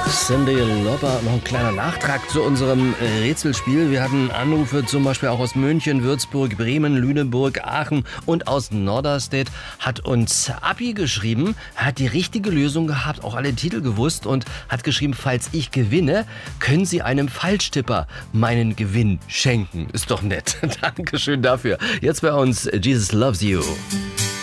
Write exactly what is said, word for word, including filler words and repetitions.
Cindy Lauper, noch ein kleiner Nachtrag zu unserem Rätselspiel. Wir hatten Anrufe zum Beispiel auch aus München, Würzburg, Bremen, Lüneburg, Aachen und aus Norderstedt. Hat uns Abi geschrieben, hat die richtige Lösung gehabt, auch alle Titel gewusst und hat geschrieben, falls ich gewinne, können Sie einem Falschtipper meinen Gewinn schenken. Ist doch nett. Dankeschön dafür. Jetzt bei uns Jesus Loves You.